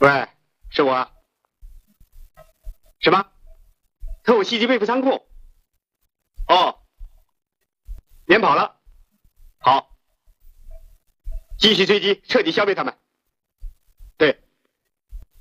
喂，是我。什么？特务袭击贝弗仓库？哦，连跑了。好，继续追击，彻底消灭他们。